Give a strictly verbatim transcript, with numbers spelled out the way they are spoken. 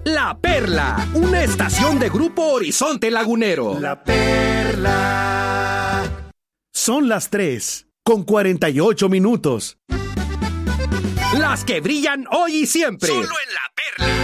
La Perla, una estación de Grupo Horizonte Lagunero. La Perla. Son las tres, con cuarenta y ocho minutos. Las que brillan hoy y siempre. Solo en La Perla.